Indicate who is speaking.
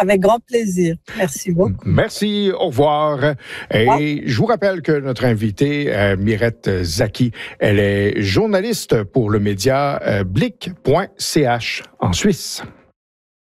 Speaker 1: Avec grand plaisir. Merci beaucoup.
Speaker 2: Merci, au revoir. Et je vous rappelle que notre invitée, Mirette Zaki, elle est journaliste pour le média blick.ch en Suisse.